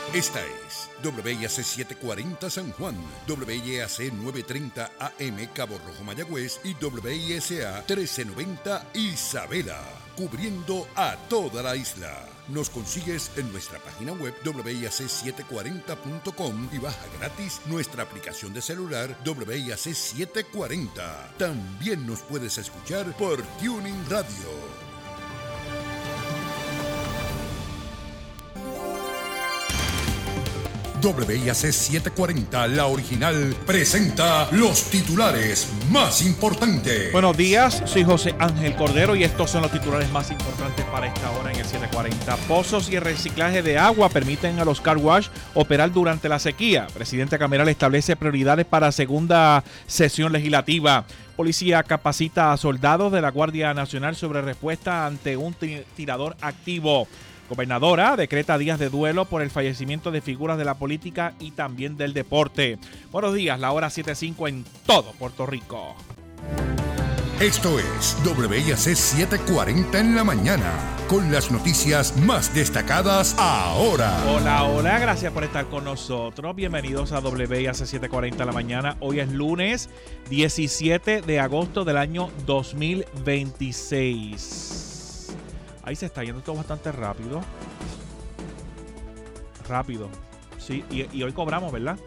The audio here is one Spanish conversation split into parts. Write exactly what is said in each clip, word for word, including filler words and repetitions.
Esta es W I A C setecientos cuarenta San Juan, W I A C novecientos treinta A M Cabo Rojo Mayagüez y W I S A trece noventa Isabela, cubriendo a toda la isla. Nos consigues en nuestra página web W I A C setecientos cuarenta punto com y baja gratis nuestra aplicación de celular W I A C setecientos cuarenta. También nos puedes escuchar por Tuning Radio. W I A C setecientos cuarenta, la original, presenta los titulares más importantes. Buenos días, soy José Ángel Cordero y estos son los titulares más importantes para esta hora en el setecientos cuarenta. Pozos y el reciclaje de agua permiten a los car wash operar durante la sequía. Presidente Cameral establece prioridades para segunda sesión legislativa. Policía capacita a soldados de la Guardia Nacional sobre respuesta ante un tirador activo. Gobernadora decreta días de duelo por el fallecimiento de figuras de la política y también del deporte. Buenos días, la hora siete cinco en todo Puerto Rico. Esto es W I A C setecientos cuarenta en la mañana, con las noticias más destacadas ahora. Hola, hola, gracias por estar con nosotros. Bienvenidos a W I A C setecientos cuarenta en la mañana. Hoy es lunes diecisiete de agosto del año dos mil veintiséis. Ahí se está yendo todo bastante rápido. Rápido. Sí, y, y hoy cobramos, ¿verdad?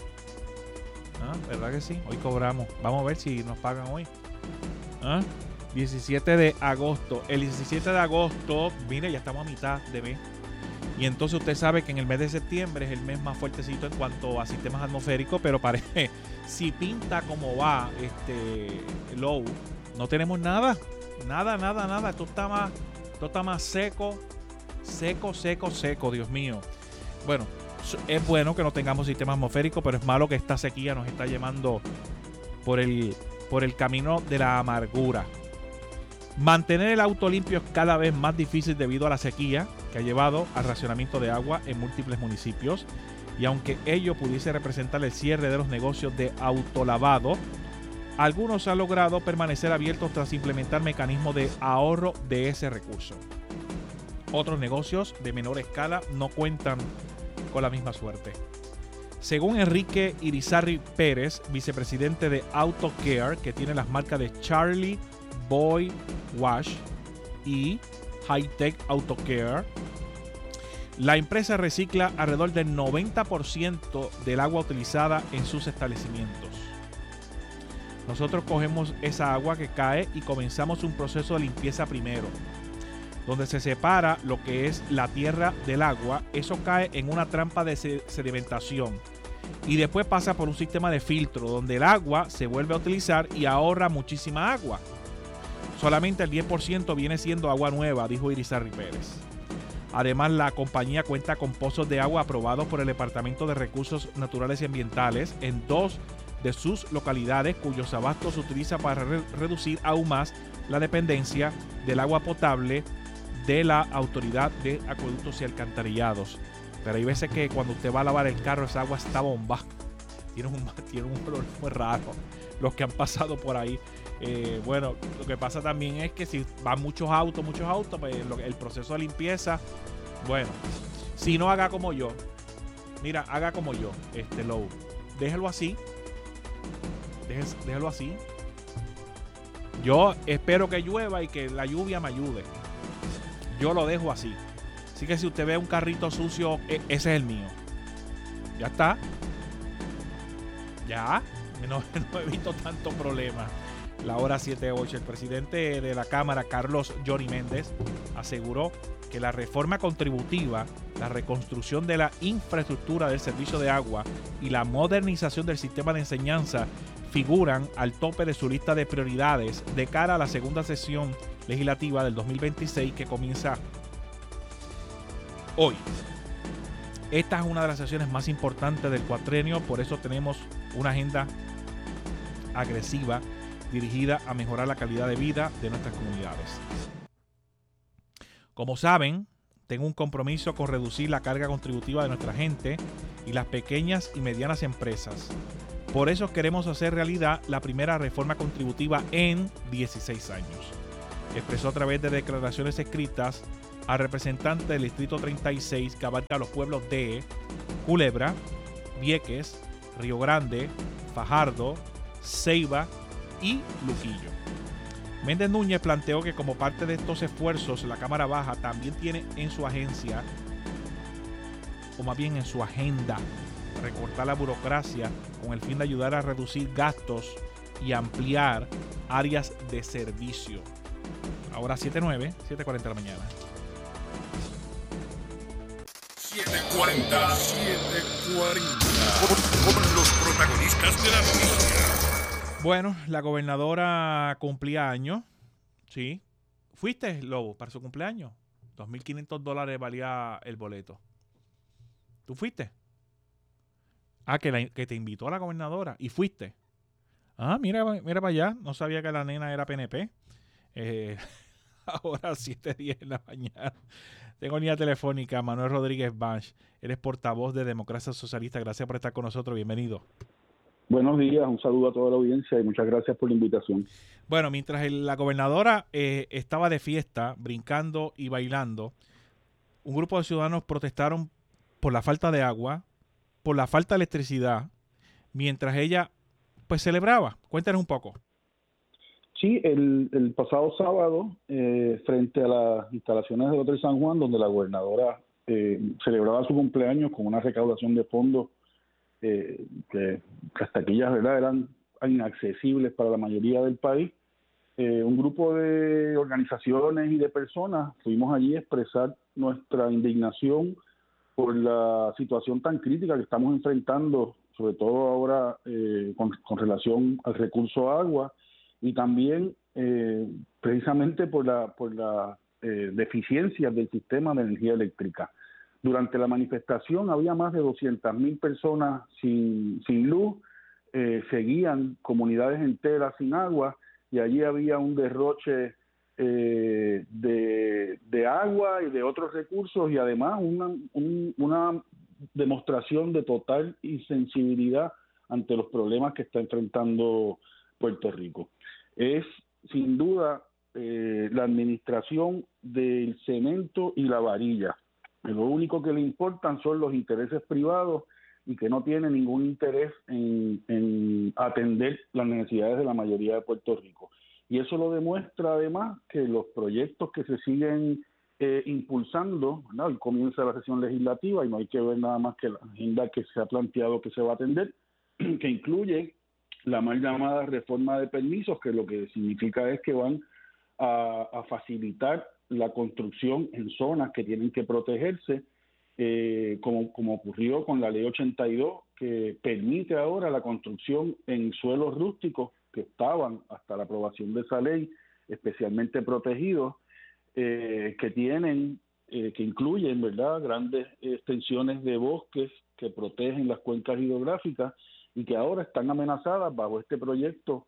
¿Ah? ¿Verdad que sí? Hoy cobramos. Vamos a ver si nos pagan hoy. ¿Ah? diecisiete de agosto. El diecisiete de agosto, mire, ya estamos a mitad de mes. Y entonces usted sabe que en el mes de septiembre es el mes más fuertecito en cuanto a sistemas atmosféricos, pero parece, si pinta como va este low, no tenemos nada. Nada, nada, nada. Esto está más... Esto está más seco, seco, seco, seco, Dios mío. Bueno, es bueno que no tengamos sistema atmosférico, pero es malo que esta sequía nos está llevando por el, por el camino de la amargura. Mantener el auto limpio es cada vez más difícil debido a la sequía que ha llevado al racionamiento de agua en múltiples municipios. Y aunque ello pudiese representar el cierre de los negocios de autolavado, algunos han logrado permanecer abiertos tras implementar mecanismos de ahorro de ese recurso. Otros negocios de menor escala no cuentan con la misma suerte. Según Enrique Irizarry Pérez, vicepresidente de AutoCare, que tiene las marcas de Charlie Boy Wash y Hightech AutoCare, la empresa recicla alrededor del noventa por ciento del agua utilizada en sus establecimientos. Nosotros cogemos esa agua que cae y comenzamos un proceso de limpieza primero, donde se separa lo que es la tierra del agua. Eso cae en una trampa de sedimentación y después pasa por un sistema de filtro donde el agua se vuelve a utilizar y ahorra muchísima agua. Solamente el diez por ciento viene siendo agua nueva, dijo Irizarry Pérez. Además, la compañía cuenta con pozos de agua aprobados por el Departamento de Recursos Naturales y Ambientales en dos de sus localidades, cuyos abastos se utiliza para re- reducir aún más la dependencia del agua potable de la Autoridad de Acueductos y Alcantarillados. Pero hay veces que cuando usted va a lavar el carro, esa agua está bomba. Tiene un, tiene un olor muy raro. Los que han pasado por ahí. Eh, bueno, lo que pasa también es que si van muchos autos, muchos autos, pues lo, el proceso de limpieza, bueno, si no haga como yo, mira, haga como yo, este Low, déjelo así. Déjalo así. Yo espero que llueva y que la lluvia me ayude. Yo lo dejo así. Así que si usted ve un carrito sucio, ese es el mío. Ya está. Ya. No, no he visto tanto problema. La hora siete ocho. El presidente de la Cámara, Carlos Johnny Méndez, aseguró que la reforma contributiva, la reconstrucción de la infraestructura del servicio de agua y la modernización del sistema de enseñanza figuran al tope de su lista de prioridades de cara a la segunda sesión legislativa del dos mil veintiséis que comienza hoy. Esta es una de las sesiones más importantes del cuatrenio, por eso tenemos una agenda agresiva dirigida a mejorar la calidad de vida de nuestras comunidades. Como saben, tengo un compromiso con reducir la carga contributiva de nuestra gente y las pequeñas y medianas empresas. Por eso queremos hacer realidad la primera reforma contributiva en dieciséis años. Expresó a través de declaraciones escritas al representante del Distrito treinta y seis, que abarca los pueblos de Culebra, Vieques, Río Grande, Fajardo, Ceiba y Luquillo. Méndez Núñez planteó que como parte de estos esfuerzos, la Cámara Baja también tiene en su agencia, o más bien en su agenda, recortar la burocracia con el fin de ayudar a reducir gastos y ampliar áreas de servicio. Ahora siete nueve, siete cuarenta de la mañana. siete cuarenta, siete cuarenta. Con, con los protagonistas de la noticia. Bueno, la gobernadora cumplía años. Sí. ¿Fuiste, Lobo, para su cumpleaños? dos mil quinientos dólares valía el boleto. ¿Tú fuiste? Ah, que, la, que te invitó a la gobernadora. ¿Y fuiste? Ah, mira, mira para allá. No sabía que la nena era P N P. Eh, ahora siete diez de la mañana. Tengo línea telefónica, Manuel Rodríguez Banch. Eres portavoz de Democracia Socialista. Gracias por estar con nosotros. Bienvenido. Buenos días, un saludo a toda la audiencia y muchas gracias por la invitación. Bueno, mientras el, la gobernadora eh, estaba de fiesta, brincando y bailando, un grupo de ciudadanos protestaron por la falta de agua, por la falta de electricidad, mientras ella pues celebraba. Cuéntanos un poco. Sí, el, el pasado sábado, eh, frente a las instalaciones del Hotel San Juan, donde la gobernadora eh, celebraba su cumpleaños con una recaudación de fondos eh, que las taquillas, ¿verdad?, eran inaccesibles para la mayoría del país. Eh, un grupo de organizaciones y de personas fuimos allí a expresar nuestra indignación por la situación tan crítica que estamos enfrentando, sobre todo ahora eh, con, con relación al recurso agua, y también eh, precisamente por la por la eh, deficiencias del sistema de energía eléctrica. Durante la manifestación había más de doscientas mil personas sin, sin luz, eh, seguían comunidades enteras sin agua, y allí había un derroche eh, de, de agua y de otros recursos, y además una, un, una demostración de total insensibilidad ante los problemas que está enfrentando Puerto Rico. Es sin duda eh, la administración del cemento y la varilla. Lo único que le importan son los intereses privados y que no tiene ningún interés en, en atender las necesidades de la mayoría de Puerto Rico. Y eso lo demuestra además que los proyectos que se siguen eh, impulsando, ¿no? Hoy comienza la sesión legislativa y no hay que ver nada más que la agenda que se ha planteado que se va a atender, que incluye la mal llamada reforma de permisos, que lo que significa es que van a, a facilitar la construcción en zonas que tienen que protegerse, eh, como, como ocurrió con la ley ochenta y dos, que permite ahora la construcción en suelos rústicos que estaban hasta la aprobación de esa ley especialmente protegidos, eh, que tienen, eh, que incluyen, ¿verdad?, grandes extensiones de bosques que protegen las cuencas hidrográficas y que ahora están amenazadas bajo este proyecto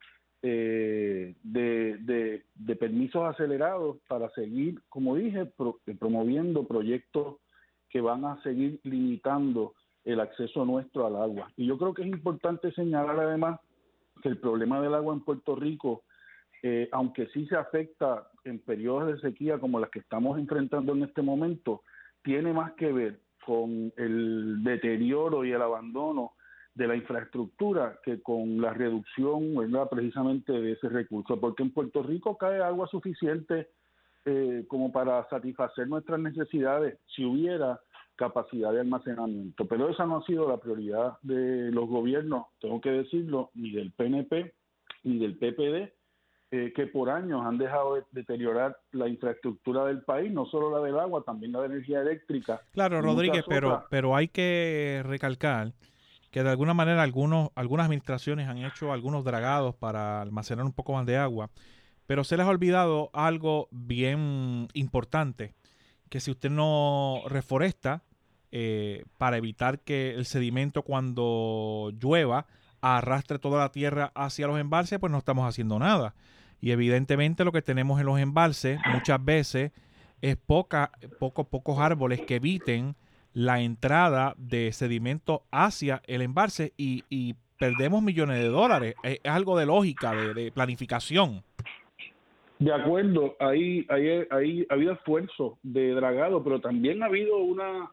eh, de, de, de permisos acelerados para seguir, como dije, pro, promoviendo proyectos que van a seguir limitando el acceso nuestro al agua. Y yo creo que es importante señalar además que el problema del agua en Puerto Rico, eh, aunque sí se afecta en periodos de sequía como las que estamos enfrentando en este momento, tiene más que ver con el deterioro y el abandono de la infraestructura que con la reducción, ¿verdad?, precisamente de ese recurso, porque en Puerto Rico cae agua suficiente eh, como para satisfacer nuestras necesidades si hubiera capacidad de almacenamiento, pero esa no ha sido la prioridad de los gobiernos, tengo que decirlo, ni del P N P ni del P P D, eh, que por años han dejado de deteriorar la infraestructura del país, no solo la del agua, también la de energía eléctrica. Claro, Rodríguez, pero, pero hay que recalcar que de alguna manera algunos, algunas administraciones han hecho algunos dragados para almacenar un poco más de agua, pero se les ha olvidado algo bien importante, que si usted no reforesta eh, para evitar que el sedimento cuando llueva arrastre toda la tierra hacia los embalses, pues no estamos haciendo nada. Y evidentemente lo que tenemos en los embalses muchas veces es poca, poco, pocos árboles que eviten la entrada de sedimento hacia el embalse y, y perdemos millones de dólares. Es, es algo de lógica, de, de planificación. De acuerdo, ahí, ahí, ahí ha habido esfuerzo de dragado, pero también ha habido una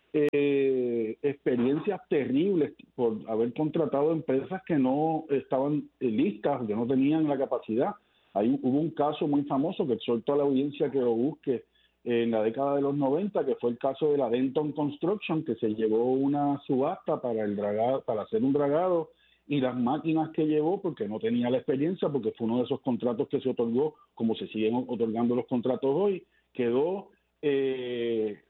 eh, experiencias terribles por haber contratado empresas que no estaban listas, que no tenían la capacidad. Ahí hubo un caso muy famoso que exhorto a la audiencia que lo busque en la década de los noventa, que fue el caso de la Denton Construction, que se llevó una subasta para el dragado, para hacer un dragado, y las máquinas que llevó, porque no tenía la experiencia, porque fue uno de esos contratos que se otorgó, como se siguen otorgando los contratos hoy, quedó eh,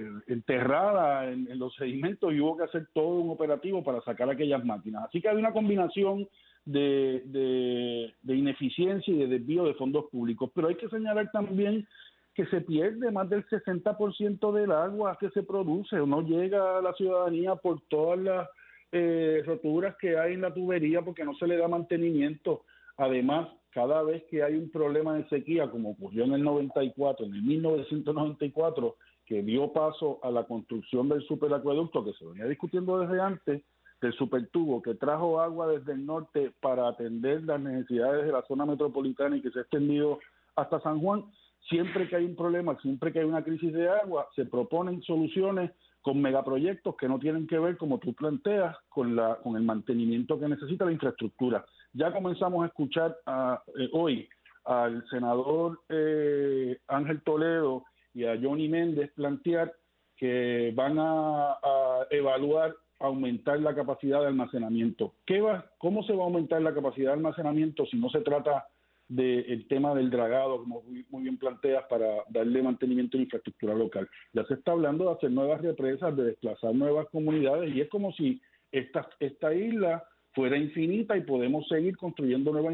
enterrada en, en los sedimentos y hubo que hacer todo un operativo para sacar aquellas máquinas. Así que hay una combinación de, de, de ineficiencia y de desvío de fondos públicos, pero hay que señalar también que se pierde más del sesenta por ciento del agua que se produce, o no llega a la ciudadanía por todas las Eh, roturas que hay en la tubería porque no se le da mantenimiento. Además, cada vez que hay un problema de sequía, como ocurrió en el noventa y cuatro, en el mil novecientos noventa y cuatro, que dio paso a la construcción del superacueducto que se venía discutiendo desde antes, del supertubo que trajo agua desde el norte para atender las necesidades de la zona metropolitana y que se ha extendido hasta San Juan, siempre que hay un problema, siempre que hay una crisis de agua, se proponen soluciones con megaproyectos que no tienen que ver, como tú planteas, con la con el mantenimiento que necesita la infraestructura. Ya comenzamos a escuchar a, eh, hoy al senador eh, Ángel Toledo y a Johnny Méndez plantear que van a, a evaluar aumentar la capacidad de almacenamiento. ¿Qué va, ¿Cómo se va a aumentar la capacidad de almacenamiento si no se trata del tema del dragado, como muy bien planteas, para darle mantenimiento a la infraestructura local? Ya se está hablando de hacer nuevas represas, de desplazar nuevas comunidades, y es como si esta, esta isla fuera infinita y podemos seguir construyendo nueva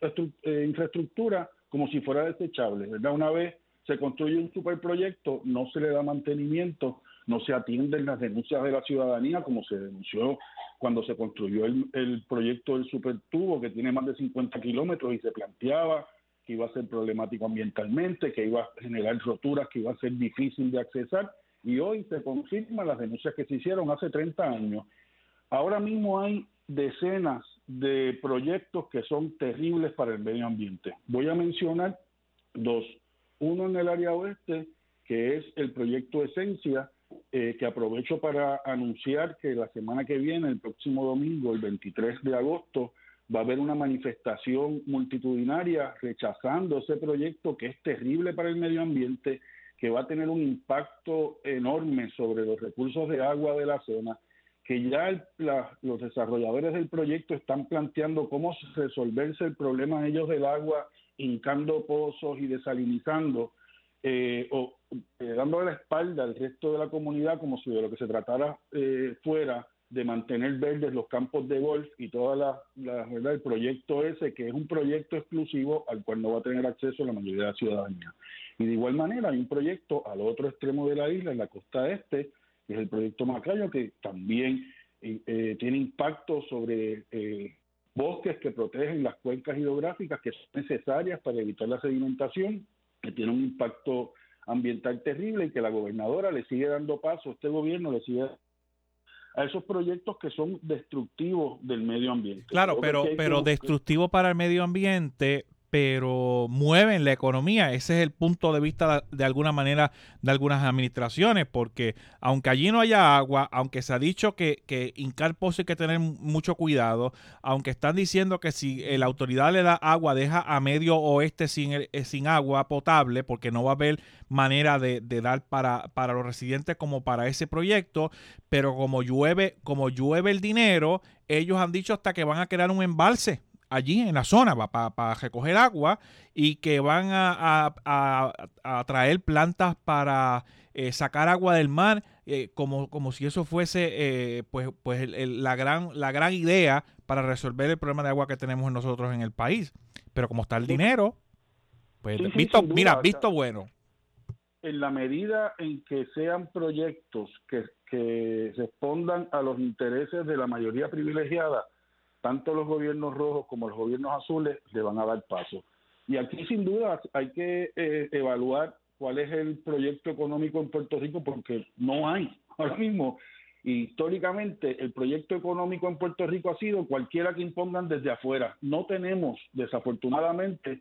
eh, infraestructura como si fuera desechable, ¿verdad? Una vez se construye un superproyecto, no se le da mantenimiento, no se atienden las denuncias de la ciudadanía, como se denunció cuando se construyó el, el proyecto del supertubo, que tiene más de cincuenta kilómetros, y se planteaba que iba a ser problemático ambientalmente, que iba a generar roturas, que iba a ser difícil de accesar, y hoy se confirman las denuncias que se hicieron hace treinta años. Ahora mismo hay decenas de proyectos que son terribles para el medio ambiente. Voy a mencionar dos. Uno en el área oeste, que es el proyecto Esencia, eh, que aprovecho para anunciar que la semana que viene, el próximo domingo, el veintitrés de agosto, va a haber una manifestación multitudinaria rechazando ese proyecto que es terrible para el medio ambiente, que va a tener un impacto enorme sobre los recursos de agua de la zona, que ya el, la, los desarrolladores del proyecto están planteando cómo resolverse el problema ellos del agua, hincando pozos y desalinizando, eh, o eh, dándole la espalda al resto de la comunidad, como si de lo que se tratara eh, fuera de mantener verdes los campos de golf y toda la, la verdad, el proyecto ese, que es un proyecto exclusivo al cual no va a tener acceso la mayoría de la ciudadanía. Y de igual manera hay un proyecto al otro extremo de la isla, en la costa este, que es el proyecto Macayo, que también eh, eh, tiene impacto sobre eh, bosques que protegen las cuencas hidrográficas que son necesarias para evitar la sedimentación, que tiene un impacto ambiental terrible, y que la gobernadora le sigue dando paso, este gobierno le sigue a esos proyectos que son destructivos del medio ambiente. Claro, pero, pero destructivo para el medio ambiente, pero mueven la economía. Ese es el punto de vista de alguna manera de algunas administraciones, porque aunque allí no haya agua, aunque se ha dicho que, que hincar pozos hay que tener mucho cuidado, aunque están diciendo que si la autoridad le da agua, deja a medio oeste sin, sin agua potable, porque no va a haber manera de, de dar para, para los residentes como para ese proyecto, pero como llueve, como llueve el dinero, ellos han dicho hasta que van a crear un embalse allí en la zona para pa recoger agua, y que van a, a, a, a traer plantas para eh, sacar agua del mar, eh, como, como si eso fuese eh, pues, pues el, el, la, gran, la gran idea para resolver el problema de agua que tenemos nosotros en el país. Pero como está el dinero, pues sí, sí, visto, duda, mira, visto bueno. En la medida en que sean proyectos que, que respondan a los intereses de la mayoría privilegiada, tanto los gobiernos rojos como los gobiernos azules le van a dar paso. Y aquí sin duda hay que eh, evaluar cuál es el proyecto económico en Puerto Rico, porque no hay ahora mismo. Históricamente el proyecto económico en Puerto Rico ha sido cualquiera que impongan desde afuera. No tenemos, desafortunadamente,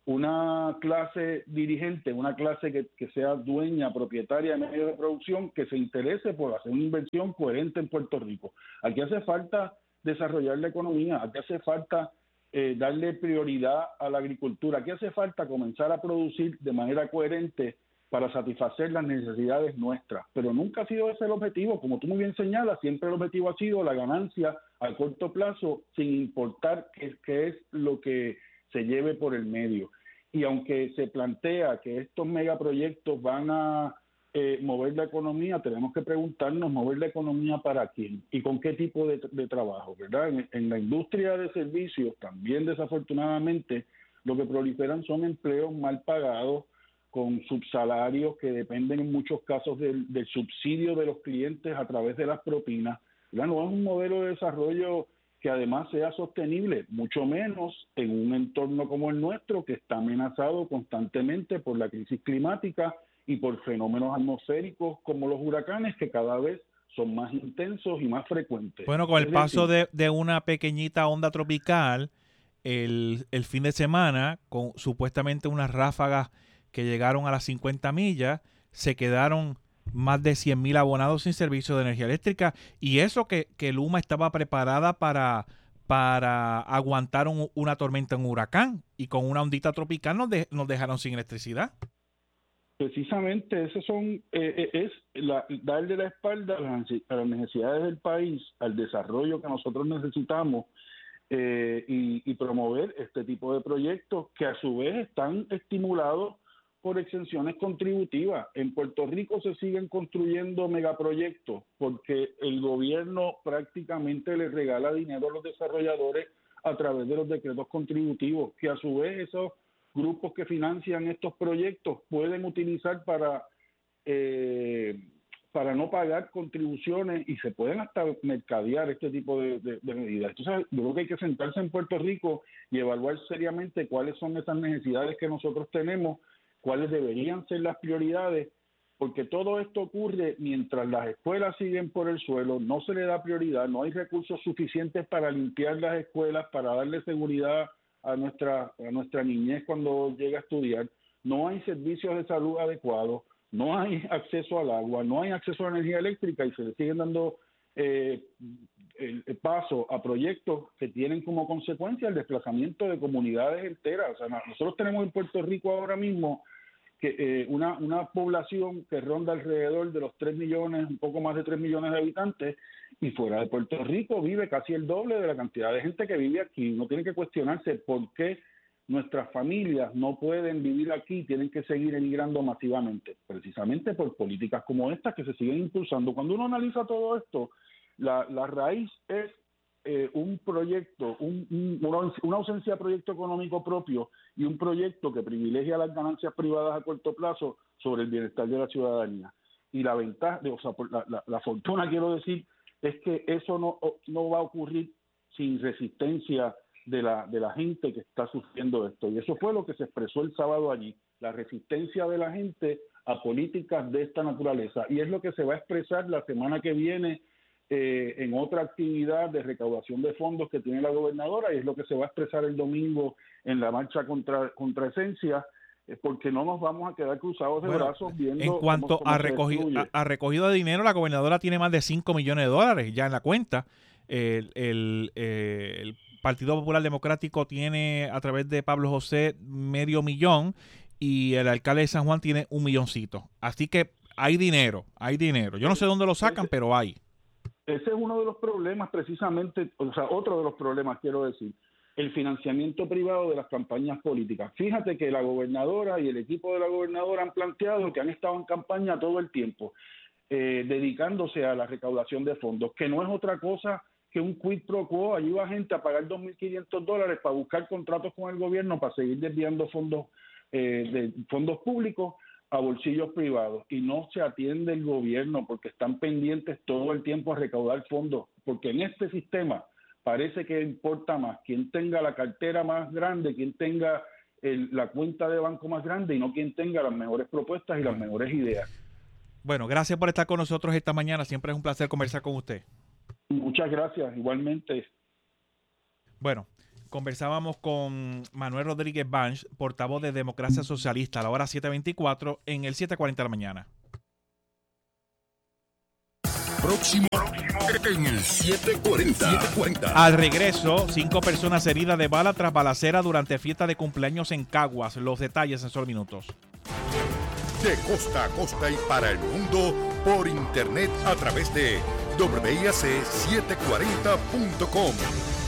una clase dirigente, una clase que, que sea dueña, propietaria de medios de producción, que se interese por hacer una inversión coherente en Puerto Rico. Aquí hace falta desarrollar la economía, aquí hace falta eh, darle prioridad a la agricultura, aquí hace falta comenzar a producir de manera coherente para satisfacer las necesidades nuestras, pero nunca ha sido ese el objetivo. Como tú muy bien señalas, siempre el objetivo ha sido la ganancia a corto plazo, sin importar qué, qué es lo que se lleve por el medio. Y aunque se plantea que estos megaproyectos van a eh, mover la economía, tenemos que preguntarnos, ¿mover la economía para quién? ¿Y con qué tipo de, de trabajo? ¿Verdad? En, en la industria de servicios, también desafortunadamente, lo que proliferan son empleos mal pagados, con subsalarios que dependen en muchos casos del, del subsidio de los clientes a través de las propinas. ¿Verdad? No es un modelo de desarrollo que además sea sostenible, mucho menos en un entorno como el nuestro, que está amenazado constantemente por la crisis climática y por fenómenos atmosféricos como los huracanes, que cada vez son más intensos y más frecuentes. Bueno, con el es paso decir, de, de una pequeñita onda tropical, el, el fin de semana, con supuestamente unas ráfagas que llegaron a las cincuenta millas, se quedaron más de cien mil abonados sin servicio de energía eléctrica, y eso que, que Luma estaba preparada para, para aguantar un, una tormenta en huracán, y con una ondita tropical nos, de, nos dejaron sin electricidad. Precisamente, esos son eh, es la, darle la espalda a las, a las necesidades del país, al desarrollo que nosotros necesitamos, eh, y, y promover este tipo de proyectos que a su vez están estimulados por exenciones contributivas. En Puerto Rico se siguen construyendo megaproyectos porque el gobierno prácticamente le regala dinero a los desarrolladores a través de los decretos contributivos, que a su vez esos grupos que financian estos proyectos pueden utilizar para eh, para no pagar contribuciones, y se pueden hasta mercadear este tipo de, de, de medidas. Entonces, yo creo que hay que sentarse en Puerto Rico y evaluar seriamente cuáles son esas necesidades que nosotros tenemos, cuáles deberían ser las prioridades, porque todo esto ocurre mientras las escuelas siguen por el suelo, no se le da prioridad, no hay recursos suficientes para limpiar las escuelas, para darle seguridad a nuestra, a nuestra niñez cuando llega a estudiar, no hay servicios de salud adecuados, no hay acceso al agua, no hay acceso a la energía eléctrica, y se le siguen dando eh, el, el paso a proyectos que tienen como consecuencia el desplazamiento de comunidades enteras. O sea, nosotros tenemos en Puerto Rico ahora mismo que eh, una, una población que ronda alrededor de los tres millones, un poco más de tres millones de habitantes, y fuera de Puerto Rico vive casi el doble de la cantidad de gente que vive aquí. No tiene que cuestionarse por qué nuestras familias no pueden vivir aquí, tienen que seguir emigrando masivamente, precisamente por políticas como estas que se siguen impulsando. Cuando uno analiza todo esto, la, la raíz es eh, un proyecto, un, un, una, una ausencia de proyecto económico propio y un proyecto que privilegia las ganancias privadas a corto plazo sobre el bienestar de la ciudadanía. Y la ventaja, o sea, la, la, la fortuna, quiero decir, es que eso no, no va a ocurrir sin resistencia de la de la gente que está sufriendo esto. Y eso fue lo que se expresó el sábado allí, la resistencia de la gente a políticas de esta naturaleza. Y es lo que se va a expresar la semana que viene eh, en otra actividad de recaudación de fondos que tiene la gobernadora, y es lo que se va a expresar el domingo en la marcha contra, contra Esencia, eh, porque no nos vamos a quedar cruzados de bueno, brazos viendo en cuanto cómo, cómo a, recogido, a, a recogido de dinero, la gobernadora tiene más de cinco millones de dólares ya en la cuenta. El, el, eh, el Partido Popular Democrático tiene a través de Pablo José medio millón, y el alcalde de San Juan tiene un milloncito. Así que hay dinero, hay dinero. Yo no sé dónde lo sacan, ese, pero hay. Ese es uno de los problemas precisamente, o sea, otro de los problemas, quiero decir, el financiamiento privado de las campañas políticas. Fíjate que la gobernadora y el equipo de la gobernadora han planteado que han estado en campaña todo el tiempo, eh, dedicándose a la recaudación de fondos, que no es otra cosa que un quid pro quo. Allí va gente a pagar dos mil quinientos dólares para buscar contratos con el gobierno para seguir desviando fondos eh, de fondos públicos a bolsillos privados, y no se atiende el gobierno porque están pendientes todo el tiempo a recaudar fondos, porque en este sistema parece que importa más quien tenga la cartera más grande, quien tenga el, la cuenta de banco más grande, y no quien tenga las mejores propuestas y las mejores ideas. Bueno, gracias por estar con nosotros esta mañana. Siempre es un placer conversar con usted. Muchas gracias, igualmente. Bueno, conversábamos con Manuel Rodríguez Banch, portavoz de Democracia Socialista, a la hora siete veinticuatro en el siete cuarenta de la mañana. Próximo en el siete cuarenta. Al regreso, cinco personas heridas de bala tras balacera durante fiesta de cumpleaños en Caguas. Los detalles en solo minutos. De costa a costa y para el mundo por internet a través de doble A C setecientos cuarenta punto com.